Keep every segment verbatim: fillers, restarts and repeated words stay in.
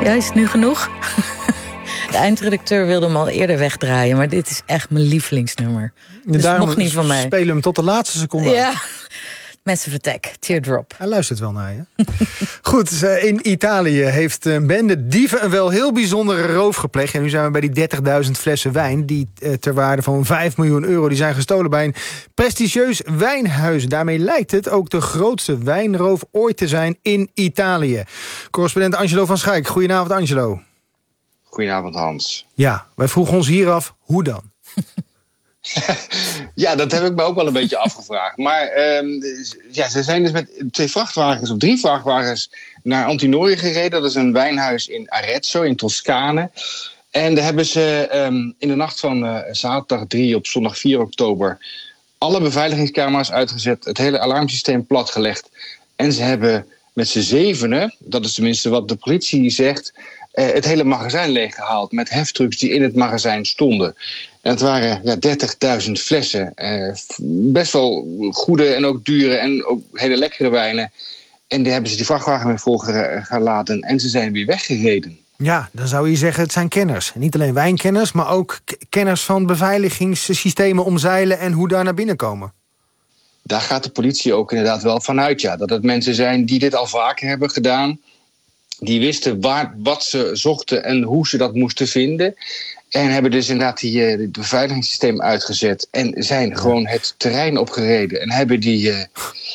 Ja, is het nu genoeg? De eindredacteur wilde hem al eerder wegdraaien, maar dit is echt mijn lievelingsnummer. Dus daarom mocht niet van mij. Spelen hem tot de laatste seconde. Ja, Massive Attack, Teardrop. Hij luistert wel naar je. Goed, in Italië heeft een bende dieven een wel heel bijzondere roof gepleegd. En nu zijn we bij die dertigduizend flessen wijn, die ter waarde van vijf miljoen euro... die zijn gestolen bij een prestigieus wijnhuis. Daarmee lijkt het ook de grootste wijnroof ooit te zijn in Italië. Correspondent Angelo van Schaik. Goedenavond, Angelo. Goedenavond, Hans. Ja, wij vroegen ons hier af, hoe dan? Ja, dat heb ik me ook wel een beetje afgevraagd. Maar um, ja, ze zijn dus met twee vrachtwagens of drie vrachtwagens naar Antinori gereden. Dat is een wijnhuis in Arezzo, in Toscane. En daar hebben ze um, in de nacht van uh, zaterdag drie op zondag vier oktober... alle beveiligingscamera's uitgezet, het hele alarmsysteem platgelegd. En ze hebben met z'n zevenen, dat is tenminste wat de politie zegt... Uh, het hele magazijn leeggehaald met heftrucks die in het magazijn stonden. En het waren ja, dertigduizend flessen. Uh, best wel goede en ook dure en ook hele lekkere wijnen. En die hebben ze die vrachtwagen weer volgelaten en ze zijn weer weggereden. Ja, dan zou je zeggen het zijn kenners. Niet alleen wijnkenners, maar ook kenners van beveiligingssystemen omzeilen en hoe daar naar binnen komen. Daar gaat de politie ook inderdaad wel vanuit, ja. Dat het mensen zijn die dit al vaker hebben gedaan. Die wisten waar, wat ze zochten en hoe ze dat moesten vinden. En hebben dus inderdaad die, uh, het beveiligingssysteem uitgezet. En zijn gewoon het terrein opgereden. En hebben die uh,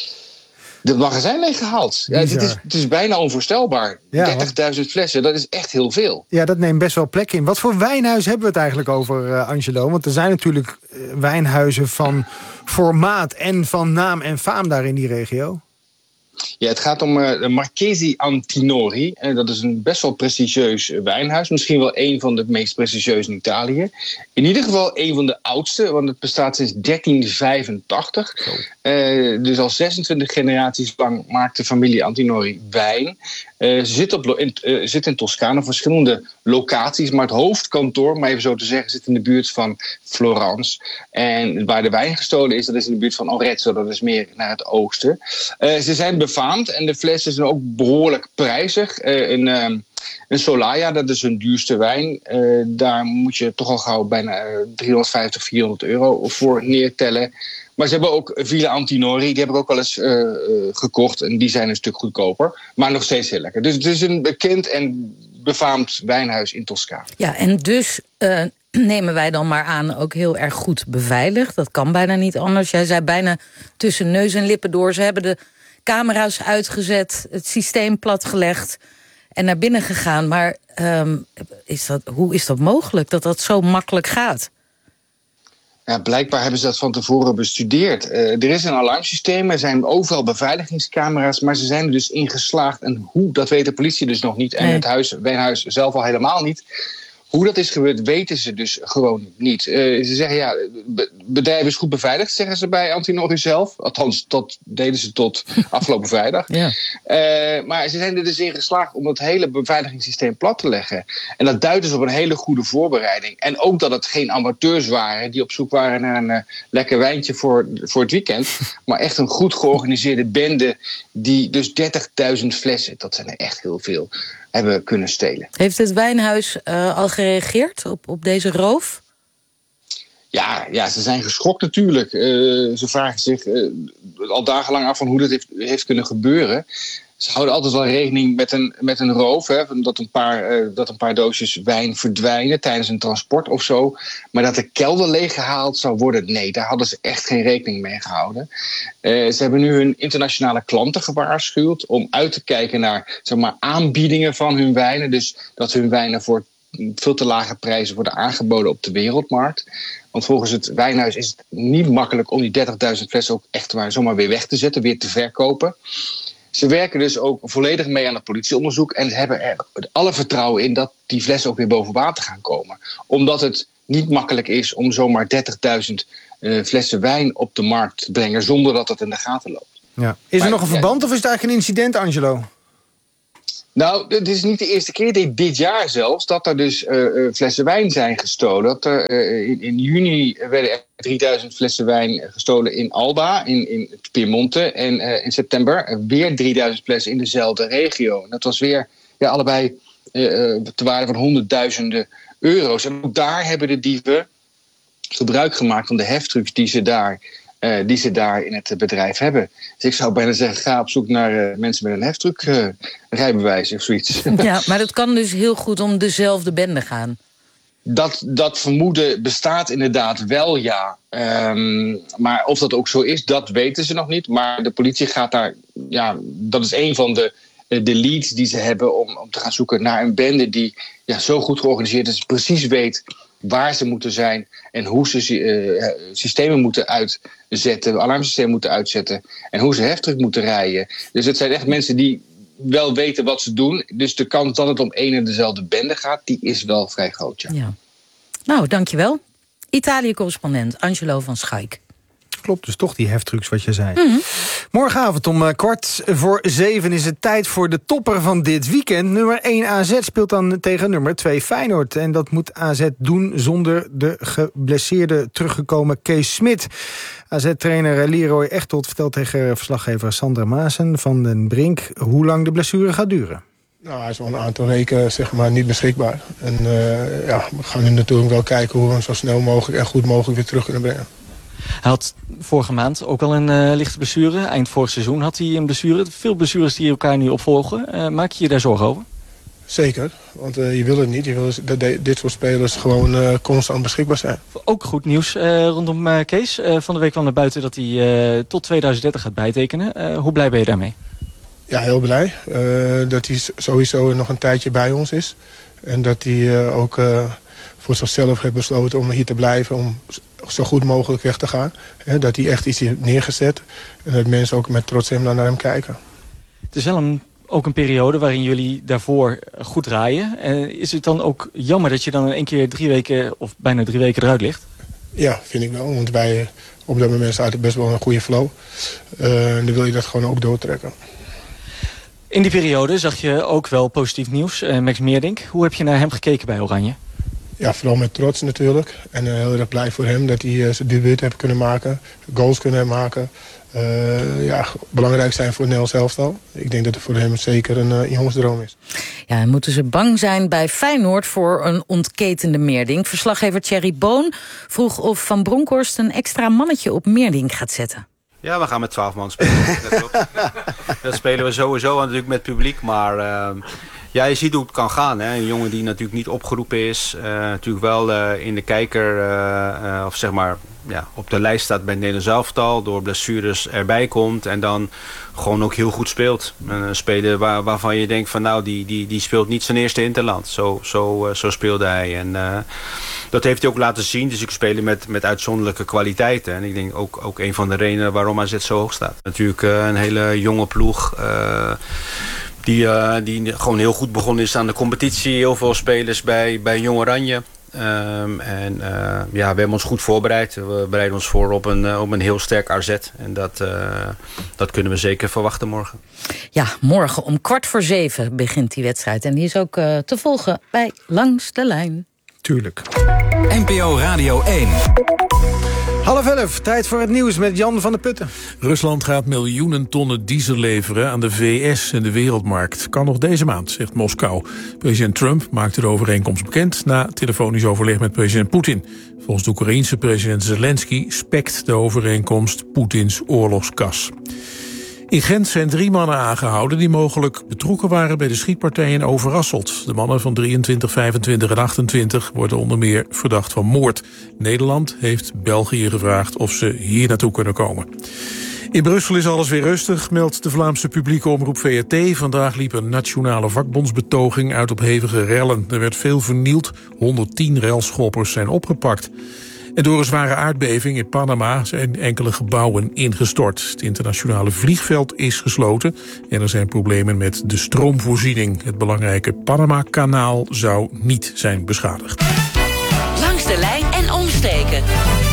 de magazijn leeggehaald. Ja, het, is, het is bijna onvoorstelbaar. Ja, dertigduizend flessen, dat is echt heel veel. Ja, dat neemt best wel plek in. Wat voor wijnhuis hebben we het eigenlijk over, uh, Angelo? Want er zijn natuurlijk uh, wijnhuizen van formaat en van naam en faam daar in die regio. Ja, het gaat om uh, de Marchesi Antinori. En dat is een best wel prestigieus wijnhuis. Misschien wel een van de meest prestigieuze in Italië. In ieder geval een van de oudste, want het bestaat sinds dertien vijfentachtig. Oh. Uh, dus al zesentwintig generaties lang maakt de familie Antinori wijn. Uh, ze zit, op, in, uh, zit in Toscane, verschillende locaties. Maar het hoofdkantoor, maar even zo te zeggen, zit in de buurt van Florence. En waar de wijn gestolen is, dat is in de buurt van Arezzo. Dat is meer naar het oosten. Uh, ze zijn befaamd en de flessen zijn ook behoorlijk prijzig. Uh, een, uh, een Solaya, dat is hun duurste wijn. Uh, daar moet je toch al gauw bijna uh, driehonderdvijftig, vierhonderd euro voor neertellen. Maar ze hebben ook Villa Antinori, die heb ik ook wel eens uh, uh, gekocht. En die zijn een stuk goedkoper, maar nog steeds heel lekker. Dus het is een bekend en befaamd wijnhuis in Toscane. Ja, en dus uh, nemen wij dan maar aan ook heel erg goed beveiligd. Dat kan bijna niet anders. Jij zei bijna tussen neus en lippen door. Ze hebben de camera's uitgezet, het systeem platgelegd en naar binnen gegaan. Maar um, is dat, hoe is dat mogelijk dat dat zo makkelijk gaat? Ja, blijkbaar hebben ze dat van tevoren bestudeerd. Uh, er is een alarmsysteem, er zijn overal beveiligingscamera's, maar ze zijn er dus in geslaagd. En hoe, dat weet de politie dus nog niet. En nee. Het huis, wijnhuis zelf al helemaal niet. Hoe dat is gebeurd, weten ze dus gewoon niet. Uh, ze zeggen, ja, be- bedrijf is goed beveiligd, zeggen ze bij Antinori zelf. Althans, dat deden ze tot afgelopen vrijdag. Ja. Uh, maar ze zijn er dus in geslaagd om het hele beveiligingssysteem plat te leggen. En dat duidt dus op een hele goede voorbereiding. En ook dat het geen amateurs waren die op zoek waren naar een uh, lekker wijntje voor, voor het weekend. Maar echt een goed georganiseerde bende die dus dertigduizend flessen, dat zijn er echt heel veel, hebben kunnen stelen. Heeft het wijnhuis uh, al gereageerd op, op deze roof? Ja, ja, ze zijn geschokt natuurlijk. Uh, ze vragen zich uh, al dagenlang af van hoe dat heeft, heeft kunnen gebeuren. Ze houden altijd wel rekening met een, met een roof. Hè, dat, een paar, uh, dat een paar doosjes wijn verdwijnen tijdens een transport of zo. Maar dat de kelder leeggehaald zou worden, nee, daar hadden ze echt geen rekening mee gehouden. Uh, ze hebben nu hun internationale klanten gewaarschuwd om uit te kijken naar, zeg maar, aanbiedingen van hun wijnen. Dus dat hun wijnen voor veel te lage prijzen worden aangeboden op de wereldmarkt. Want volgens het wijnhuis is het niet makkelijk om die dertigduizend flessen ook echt maar zomaar weer weg te zetten, weer te verkopen. Ze werken dus ook volledig mee aan het politieonderzoek en ze hebben er alle vertrouwen in dat die flessen ook weer boven water gaan komen. Omdat het niet makkelijk is om zomaar dertigduizend uh, flessen wijn op de markt te brengen zonder dat het in de gaten loopt. Ja. Is er maar, nog een verband ja, of is het eigenlijk een incident, Angelo? Nou, het is niet de eerste keer, dit jaar zelfs, dat er dus uh, flessen wijn zijn gestolen. Dat er, uh, in, in juni werden er drieduizend flessen wijn gestolen in Alba, in, in Piemonte. En uh, in september weer drieduizend flessen in dezelfde regio. En dat was weer ja, allebei uh, te waarde van honderdduizenden euro's. En ook daar hebben de dieven gebruik gemaakt van de heftrucks die ze daar, uh, die ze daar in het bedrijf hebben. Dus ik zou bijna zeggen, ga op zoek naar uh, mensen met een heftruck uh, rijbewijs of zoiets. Ja, maar dat kan dus heel goed om dezelfde bende gaan. Dat, dat vermoeden bestaat inderdaad wel, ja. Um, maar of dat ook zo is, dat weten ze nog niet. Maar de politie gaat daar... Ja, dat is een van de, de leads die ze hebben om, om te gaan zoeken naar een bende die ja, zo goed georganiseerd is, precies weet waar ze moeten zijn en hoe ze uh, systemen moeten uitzetten, alarmsystemen moeten uitzetten en hoe ze heftig moeten rijden. Dus het zijn echt mensen die wel weten wat ze doen. Dus de kans dat het om één en dezelfde bende gaat, die is wel vrij groot, ja. ja. Nou, dankjewel. Italië-correspondent Angelo van Schaik. Klopt, dus toch die heftrucks wat je zei. Mm-hmm. Morgenavond om uh, kwart voor zeven is het tijd voor de topper van dit weekend. Nummer één A Z speelt dan tegen nummer twee Feyenoord. En dat moet A Z doen zonder de geblesseerde teruggekomen Kees Smit. A Z-trainer Leroy Echtold vertelt tegen verslaggever Sander Maassen van den Brink hoe lang de blessure gaat duren. Nou, hij is al een aantal weken zeg maar, niet beschikbaar. En uh, ja, we gaan nu natuurlijk wel kijken hoe we hem zo snel mogelijk en goed mogelijk weer terug kunnen brengen. Hij had vorige maand ook al een uh, lichte blessure. Eind vorig seizoen had hij een blessure. Veel blessures die elkaar nu opvolgen. Uh, maak je je daar zorgen over? Zeker, want uh, je wil het niet. Je wil dat de, dit soort spelers gewoon uh, constant beschikbaar zijn. Ook goed nieuws uh, rondom uh, Kees. Uh, van de week kwam naar buiten dat hij uh, tot tweeduizend dertig gaat bijtekenen. Uh, hoe blij ben je daarmee? Ja, heel blij. Uh, dat hij sowieso nog een tijdje bij ons is. En dat hij uh, ook uh, voor zichzelf heeft besloten om hier te blijven, om zo goed mogelijk weg te gaan. He, dat hij echt iets heeft neergezet. En dat mensen ook met trots naar hem kijken. Het is wel een, ook een periode waarin jullie daarvoor goed draaien. Uh, is het dan ook jammer dat je dan in één keer drie weken of bijna drie weken eruit ligt? Ja, vind ik wel. Want wij op dat moment zaten best wel een goede flow. Uh, en dan wil je dat gewoon ook doortrekken. In die periode zag je ook wel positief nieuws. Uh, Max Meerdink, hoe heb je naar hem gekeken bij Oranje? Ja, vooral met trots natuurlijk. En uh, heel erg blij voor hem dat hij uh, zijn debuut heeft kunnen maken. Goals kunnen maken. Uh, ja, belangrijk zijn voor Nederlands elftal. Ik denk dat het voor hem zeker een uh, jongensdroom is. Ja, moeten ze bang zijn bij Feyenoord voor een ontketende Meerdink? Verslaggever Thierry Boon vroeg of Van Bronckhorst een extra mannetje op Meerdink gaat zetten. Ja, we gaan met twaalf man spelen. Dat spelen we sowieso natuurlijk met publiek, maar uh, ja, je ziet hoe het kan gaan. Hè. Een jongen die natuurlijk niet opgeroepen is, uh, natuurlijk wel uh, in de kijker, uh, uh, of zeg maar ja, op de lijst staat bij het Nederlands elftal, door blessures erbij komt en dan gewoon ook heel goed speelt. Een speler waar, waarvan je denkt van nou, die, die, die speelt niet zijn eerste interland. Zo, zo, uh, zo speelde hij. En uh, dat heeft hij ook laten zien. Dus ik speel met, met uitzonderlijke kwaliteiten. En ik denk ook, ook een van de redenen waarom A Z zo hoog staat. Natuurlijk uh, een hele jonge ploeg. Uh, die, uh, die gewoon heel goed begonnen is aan de competitie. Heel veel spelers bij, bij Jong Oranje. Um, en uh, ja, we hebben ons goed voorbereid. We bereiden ons voor op een, uh, op een heel sterk A Z. En dat, uh, dat kunnen we zeker verwachten morgen. Ja, morgen om kwart voor zeven begint die wedstrijd. En die is ook uh, te volgen bij Langs de Lijn. Tuurlijk. N P O Radio één. Half elf, tijd voor het nieuws met Jan van der Putten. Rusland gaat miljoenen tonnen diesel leveren aan de V S en de wereldmarkt. Kan nog deze maand, zegt Moskou. President Trump maakte de overeenkomst bekend na telefonisch overleg met president Poetin. Volgens de Oekraïense president Zelensky spekt de overeenkomst Poetins oorlogskas. In Gent zijn drie mannen aangehouden die mogelijk betrokken waren bij de schietpartij in Overasselt. De mannen van drieëntwintig, vijfentwintig en achtentwintig worden onder meer verdacht van moord. Nederland heeft België gevraagd of ze hier naartoe kunnen komen. In Brussel is alles weer rustig, meldt de Vlaamse publieke omroep V R T. Vandaag liep een nationale vakbondsbetoging uit op hevige rellen. Er werd veel vernield, honderdtien relschoppers zijn opgepakt. En door een zware aardbeving in Panama zijn enkele gebouwen ingestort. Het internationale vliegveld is gesloten en er zijn problemen met de stroomvoorziening. Het belangrijke Panama-kanaal zou niet zijn beschadigd. Langs de lijn en omstreken.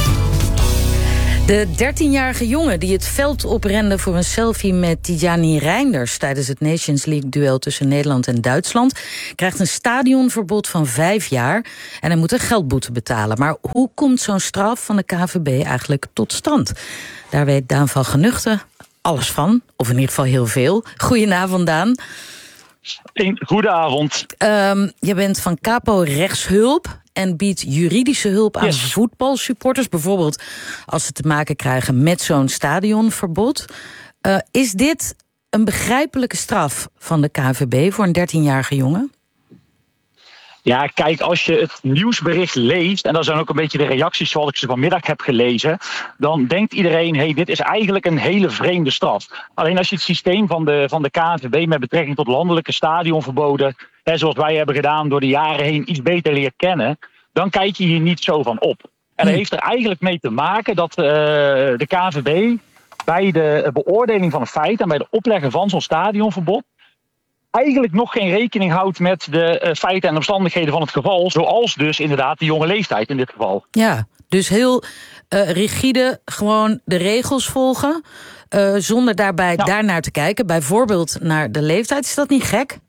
De dertienjarige jongen die het veld oprende voor een selfie met Tijani Reinders tijdens het Nations League-duel tussen Nederland en Duitsland krijgt een stadionverbod van vijf jaar en hij moet een geldboete betalen. Maar hoe komt zo'n straf van de K V B eigenlijk tot stand? Daar weet Daan van Genuchten alles van, of in ieder geval heel veel. Goedenavond, Daan. Een goede avond. Um, je bent van Capo Rechtshulp en biedt juridische hulp aan yes. voetbalsupporters. Bijvoorbeeld als ze te maken krijgen met zo'n stadionverbod. Uh, is dit een begrijpelijke straf van de K N V B voor een dertienjarige jongen? Ja, kijk, als je het nieuwsbericht leest, en dat zijn ook een beetje de reacties zoals ik ze vanmiddag heb gelezen, dan denkt iedereen, hé, hey, dit is eigenlijk een hele vreemde straf. Alleen als je het systeem van de, van de K N V B met betrekking tot landelijke stadionverboden, hè, zoals wij hebben gedaan door de jaren heen, iets beter leert kennen, dan kijk je hier niet zo van op. En dat heeft er eigenlijk mee te maken dat uh, de K N V B bij de beoordeling van een feit en bij de opleggen van zo'n stadionverbod eigenlijk nog geen rekening houdt met de uh, feiten en omstandigheden van het geval. Zoals dus inderdaad de jonge leeftijd in dit geval. Ja, dus heel uh, rigide gewoon de regels volgen. Uh, zonder daarbij ja. daarnaar te kijken. Bijvoorbeeld naar de leeftijd. Is dat niet gek?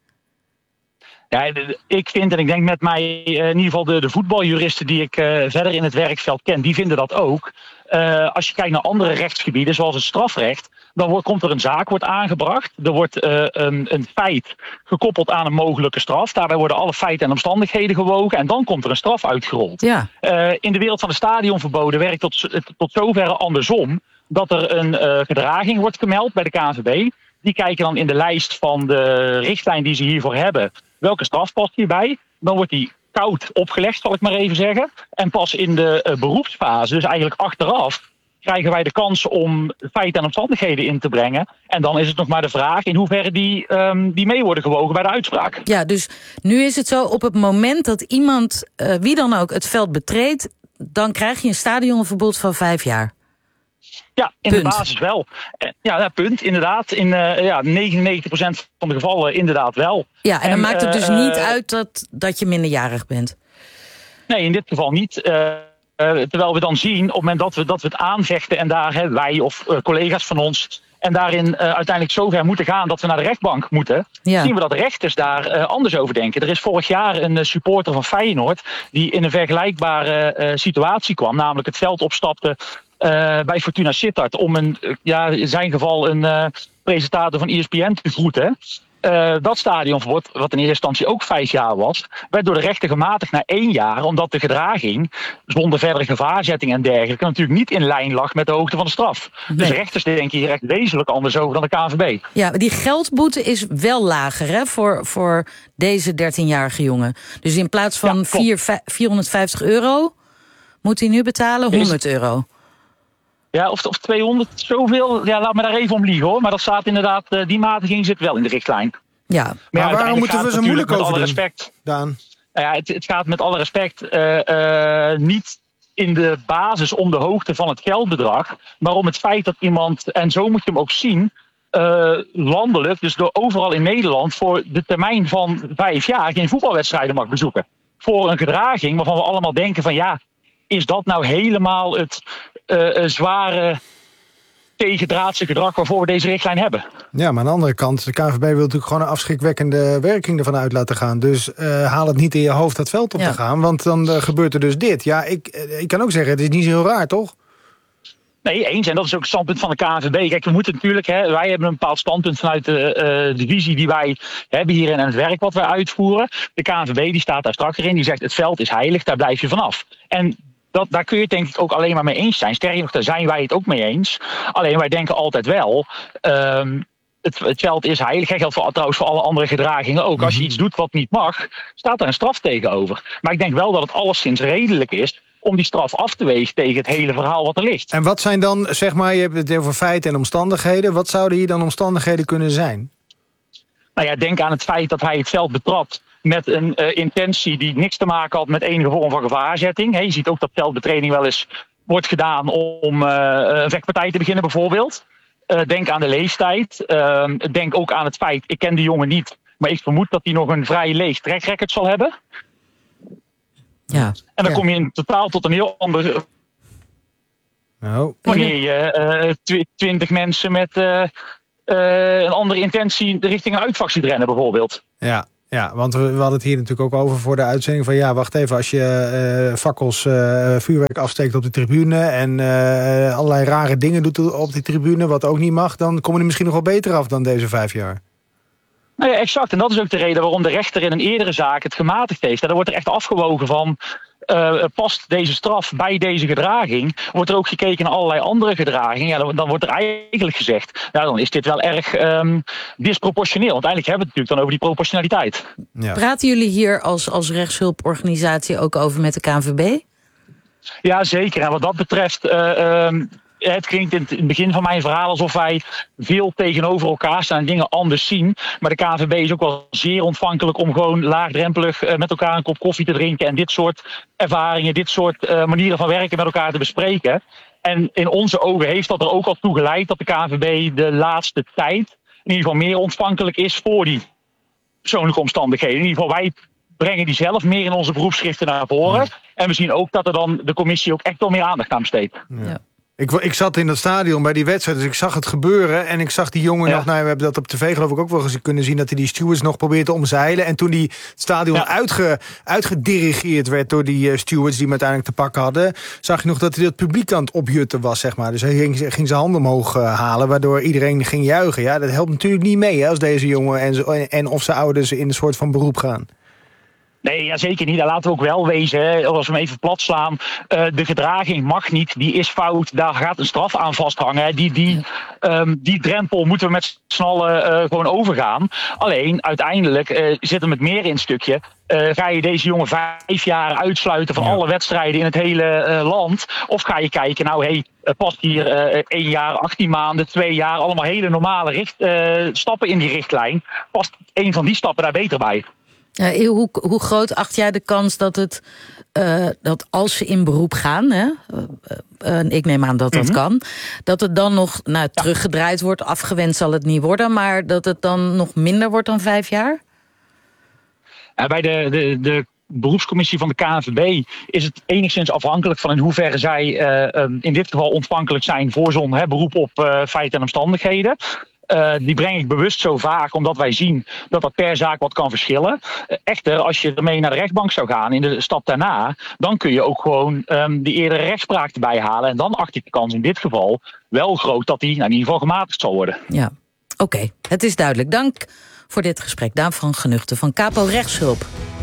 Ja, ik vind en ik denk met mij uh, in ieder geval de, de voetbaljuristen die ik uh, verder in het werkveld ken, die vinden dat ook. Uh, als je kijkt naar andere rechtsgebieden, zoals het strafrecht, dan wordt, komt er een zaak wordt aangebracht. Er wordt uh, een, een feit gekoppeld aan een mogelijke straf. Daarbij worden alle feiten en omstandigheden gewogen en dan komt er een straf uitgerold. Ja. Uh, in de wereld van de stadionverboden werkt tot, tot zoverre andersom. Dat er een uh, gedraging wordt gemeld bij de K N V B. Die kijken dan in de lijst van de richtlijn die ze hiervoor hebben. Welke straf past hierbij? Dan wordt die koud opgelegd, zal ik maar even zeggen. En pas in de uh, beroepsfase, dus eigenlijk achteraf, krijgen wij de kans om feiten en omstandigheden in te brengen. En dan is het nog maar de vraag in hoeverre die, um, die mee worden gewogen bij de uitspraak. Ja, dus nu is het zo, op het moment dat iemand, uh, wie dan ook, het veld betreedt, dan krijg je een stadionverbod van vijf jaar. Ja, in punt. De basis wel. Ja, ja punt, inderdaad. In uh, ja, negenennegentig procent van de gevallen inderdaad wel. Ja, en, en dan maakt het dus uh, niet uit dat, dat je minderjarig bent? Nee, in dit geval niet. Uh, uh, terwijl we dan zien, op het moment dat we, dat we het aanvechten en daar hè, wij of uh, collega's van ons en daarin uh, uiteindelijk zover moeten gaan dat we naar de rechtbank moeten, ja. zien we dat rechters daar uh, anders over denken. Er is vorig jaar een uh, supporter van Feyenoord die in een vergelijkbare uh, situatie kwam, namelijk het veld opstapte Uh, bij Fortuna Sittard om een, uh, ja, in zijn geval een uh, presentator van E S P N te groeten. Uh, dat stadionverbod, wat in eerste instantie ook vijf jaar was, werd door de rechter gematigd naar één jaar, omdat de gedraging zonder verdere gevaarzetting en dergelijke natuurlijk niet in lijn lag met de hoogte van de straf. Nee. Dus rechters denken hier echt wezenlijk anders over dan de K N V B. Ja, die geldboete is wel lager hè, voor, voor deze dertienjarige jongen. Dus in plaats van ja, vierhonderdvijftig euro moet hij nu betalen honderd euro. Ja, of, of tweehonderd, zoveel. Ja, laat me daar even om liegen hoor. Maar dat staat inderdaad, uh, die matiging zit wel in de richtlijn. Ja, maar, maar ja, waarom moeten we zo moeilijk over doen, respect, Daan? Ja, het, het gaat met alle respect uh, uh, niet in de basis om de hoogte van het geldbedrag, maar om het feit dat iemand, en zo moet je hem ook zien, uh, landelijk, dus door overal in Nederland, voor de termijn van vijf jaar geen voetbalwedstrijden mag bezoeken. Voor een gedraging waarvan we allemaal denken van ja, is dat nou helemaal het uh, zware tegendraadse gedrag waarvoor we deze richtlijn hebben? Ja, maar aan de andere kant, de K N V B wil natuurlijk gewoon een afschrikwekkende werking ervan uit laten gaan. Dus uh, haal het niet in je hoofd dat veld op ja. te gaan, want dan uh, gebeurt er dus dit. Ja, ik, uh, ik kan ook zeggen, het is niet zo heel raar, toch? Nee, eens. En dat is ook het standpunt van de K N V B. Kijk, we moeten natuurlijk, hè, wij hebben een bepaald standpunt vanuit de, uh, de visie die wij hebben hierin en het werk wat wij uitvoeren. De K N V B die staat daar strakker in, die zegt het veld is heilig, daar blijf je vanaf. En Dat, daar kun je het denk ik ook alleen maar mee eens zijn. Sterker nog, daar zijn wij het ook mee eens. Alleen wij denken altijd wel, um, het, het veld is heilig. Dat geldt voor, trouwens voor alle andere gedragingen ook. Als je iets doet wat niet mag, staat er een straf tegenover. Maar ik denk wel dat het alleszins redelijk is om die straf af te wegen tegen het hele verhaal wat er ligt. En wat zijn dan, zeg maar, je hebt het over feiten en omstandigheden. Wat zouden hier dan omstandigheden kunnen zijn? Nou ja, denk aan het feit dat hij het veld betrad met een uh, intentie die niks te maken had met enige vorm van gevaarzetting. He, je ziet ook dat veldbetreding wel eens wordt gedaan om uh, een vechtpartij te beginnen bijvoorbeeld. Uh, denk aan de leeftijd. Uh, denk ook aan het feit, ik ken die jongen niet, maar ik vermoed dat hij nog een vrij leeg trackrecord zal hebben. Ja. En dan ja. kom je in totaal tot een heel ander... Nou. Wanneer je uh, twintig mensen met uh, uh, een andere intentie richting een uitvak ziet rennen bijvoorbeeld. Ja. Ja, want we, we hadden het hier natuurlijk ook over voor de uitzending van ja, wacht even, als je uh, fakkels, uh, vuurwerk afsteekt op de tribune en uh, allerlei rare dingen doet op die tribune, wat ook niet mag, dan kom je er misschien nog wel beter af dan deze vijf jaar. Nou ja, exact. En dat is ook de reden waarom de rechter in een eerdere zaak het gematigd heeft. En dan wordt er echt afgewogen van, uh, past deze straf bij deze gedraging? Wordt er ook gekeken naar allerlei andere gedragingen? Ja, dan, dan wordt er eigenlijk gezegd, nou dan is dit wel erg um, disproportioneel. Want eigenlijk hebben we het natuurlijk dan over die proportionaliteit. Ja. Praten jullie hier als, als rechtshulporganisatie ook over met de K N V B? Ja, zeker. En wat dat betreft, Uh, um, het klinkt in het begin van mijn verhaal alsof wij veel tegenover elkaar staan en dingen anders zien. Maar de K N V B is ook wel zeer ontvankelijk om gewoon laagdrempelig met elkaar een kop koffie te drinken en dit soort ervaringen, dit soort uh, manieren van werken met elkaar te bespreken. En in onze ogen heeft dat er ook al toe geleid dat de K N V B de laatste tijd in ieder geval meer ontvankelijk is voor die persoonlijke omstandigheden. In ieder geval, wij brengen die zelf meer in onze beroepsschriften naar voren. Ja. En we zien ook dat er dan de commissie ook echt wel meer aandacht aan besteedt. Ja. Ik, ik zat in dat stadion bij die wedstrijd, dus ik zag het gebeuren. En ik zag die jongen ja. nog, nou, we hebben dat op tv geloof ik ook wel eens kunnen zien, dat hij die stewards nog probeert te omzeilen. En toen die het stadion ja. uitge, uitgedirigeerd werd door die uh, stewards die hem uiteindelijk te pakken hadden, zag je nog dat hij het publiek aan het opjutten was, zeg maar. Dus hij ging, ging zijn handen omhoog uh, halen, waardoor iedereen ging juichen. Ja, dat helpt natuurlijk niet mee, hè, als deze jongen en, en, en of zijn ouders in een soort van beroep gaan. Nee, ja, zeker niet. Daar laten we ook wel wezen. Hè. Als we hem even plat slaan. Uh, de gedraging mag niet. Die is fout. Daar gaat een straf aan vasthangen. Hè. Die, die, um, die drempel moeten we met z'n allen uh, gewoon overgaan. Alleen, uiteindelijk uh, zit er met meer in het stukje. Uh, ga je deze jongen vijf jaar uitsluiten van ja. alle wedstrijden in het hele uh, land? Of ga je kijken, nou hé, hey, uh, past hier uh, één jaar, achttien maanden, twee jaar, allemaal hele normale richt, uh, stappen in die richtlijn. Past één van die stappen daar beter bij? Uh, hoe, hoe groot acht jij de kans dat het uh, dat als ze in beroep gaan, hè, uh, uh, ik neem aan dat dat mm-hmm. kan, dat het dan nog nou, teruggedraaid wordt, afgewend zal het niet worden, maar dat het dan nog minder wordt dan vijf jaar? Uh, bij de, de, de beroepscommissie van de K N V B is het enigszins afhankelijk van in hoeverre zij uh, um, in dit geval ontvankelijk zijn voor zo'n hè, beroep op uh, feiten en omstandigheden. Uh, die breng ik bewust zo vaak, omdat wij zien dat dat per zaak wat kan verschillen. Uh, echter, als je ermee naar de rechtbank zou gaan in de stap daarna, dan kun je ook gewoon um, die eerdere rechtspraak erbij halen. En dan acht ik de kans in dit geval wel groot dat die nou, in ieder geval gematigd zal worden. Ja, oké. Okay. Het is duidelijk. Dank voor dit gesprek. Daan van Genuchten van Capo Rechtshulp.